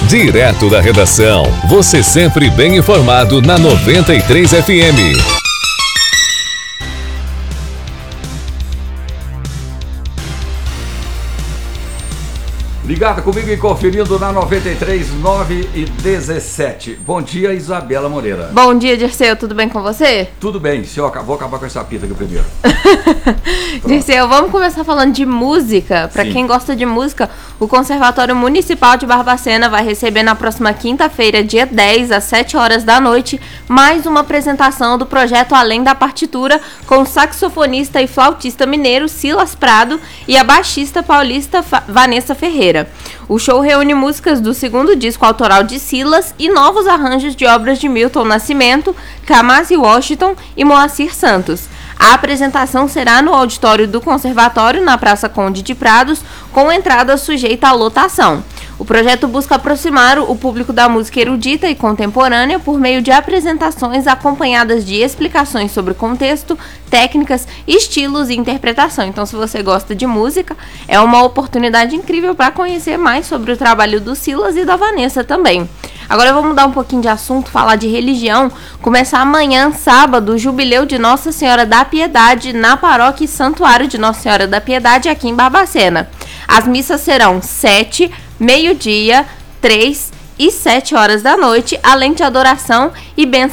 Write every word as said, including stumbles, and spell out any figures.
Direto da redação, você sempre bem informado na noventa e três F M. Ligado comigo e conferindo na noventa e três, nove e dezessete. Bom dia, Isabela Moreira. Bom dia, Dirceu. Tudo bem com você? Tudo bem. Se eu, vou acabar com essa pita aqui primeiro. Dirceu, vamos começar falando de música. Para quem gosta de música, o Conservatório Municipal de Barbacena vai receber na próxima quinta-feira, dia dez, às sete horas da noite, mais uma apresentação do projeto Além da Partitura, com o saxofonista e flautista mineiro Silas Prado e a baixista paulista Vanessa Ferreira. O show reúne músicas do segundo disco autoral de Silas e novos arranjos de obras de Milton Nascimento, Kamasi Washington e Moacir Santos. A apresentação será no auditório do Conservatório, na Praça Conde de Prados, com entrada sujeita à lotação. O projeto busca aproximar o público da música erudita e contemporânea por meio de apresentações acompanhadas de explicações sobre contexto, técnicas, estilos e interpretação. Então, se você gosta de música, é uma oportunidade incrível para conhecer mais sobre o trabalho do Silas e da Vanessa também. Agora vamos mudar um pouquinho de assunto, falar de religião. Começa amanhã, sábado, o Jubileu de Nossa Senhora da Piedade na Paróquia e Santuário de Nossa Senhora da Piedade aqui em Barbacena. As missas serão sete, meio-dia, três e sete horas da noite, além de adoração e bênção